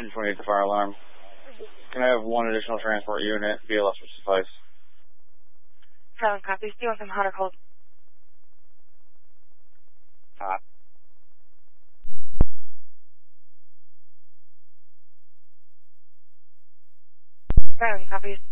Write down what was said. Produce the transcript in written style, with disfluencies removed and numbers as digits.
10 28 the fire alarm. Can I have one additional transport unit? BLS will suffice. 7 copies. Do you want some hot or cold? Hot. 7 copies.